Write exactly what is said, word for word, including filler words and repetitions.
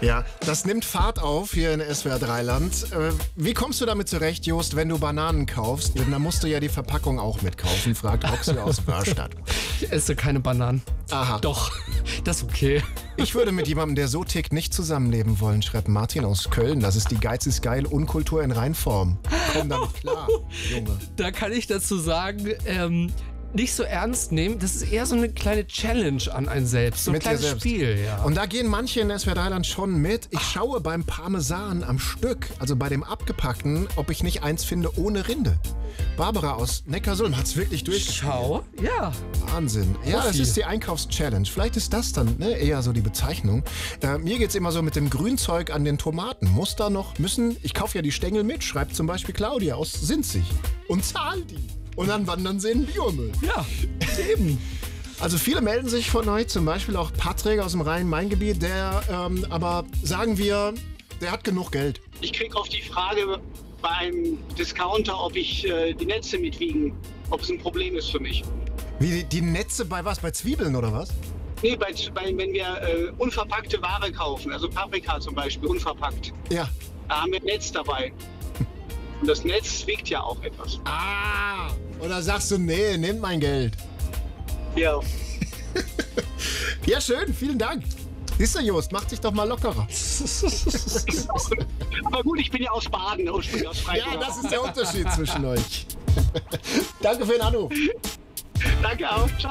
Ja, das nimmt Fahrt auf hier in S W R drei Land. Äh, wie kommst du damit zurecht, Jost, wenn du Bananen kaufst? Denn da musst du ja die Verpackung auch mitkaufen, fragt Roxy aus Wörstadt. Ich esse keine Bananen. Aha. Doch, das ist okay. Ich würde mit jemandem, der so tickt, nicht zusammenleben wollen, schreibt Martin aus Köln. Das ist die Geiz ist geil Unkultur in Reinform. Komm damit klar, Junge. Da kann ich dazu sagen, ähm, nicht so ernst nehmen. Das ist eher so eine kleine Challenge an einen selbst. So ein Mit dir kleines selbst. Spiel, ja. Und da gehen manche in S W R drei Land schon mit. Ich schaue beim Parmesan am Stück, also bei dem abgepackten, ob ich nicht eins finde ohne Rinde. Barbara aus Neckarsulm hat es wirklich durchgespielt. Schau, ja. Wahnsinn. Ja, das Profi. ist die Einkaufschallenge. Vielleicht ist das dann ne, eher so die Bezeichnung. Äh, mir geht's immer so mit dem Grünzeug an den Tomaten. Muss da noch, müssen, ich kaufe ja die Stängel mit, schreibt zum Beispiel Claudia aus Sinzig. Und zahl die. Und dann wandern sie in den Biomüll. Ja, eben. Also viele melden sich von euch, zum Beispiel auch Patrick aus dem Rhein-Main-Gebiet, der ähm, aber, sagen wir, der hat genug Geld. Ich kriege oft die Frage beim Discounter, ob ich äh, die Netze mitwiegen, ob es ein Problem ist für mich. Wie die, die Netze bei was? Bei Zwiebeln oder was? Nee, bei, bei, wenn wir äh, unverpackte Ware kaufen, also Paprika zum Beispiel, unverpackt, Ja. da haben wir ein Netz dabei. Und das Netz wiegt ja auch etwas. Ah! Oder sagst du, nee, nehmt mein Geld. Ja. Ja, schön, vielen Dank. Siehst du, Jost, mach dich doch mal lockerer. Aber gut, ich bin ja aus Baden, ursprünglich aus Freiburg. Ja, das ist der Unterschied zwischen euch. Danke für den Anruf. Danke auch. Ciao.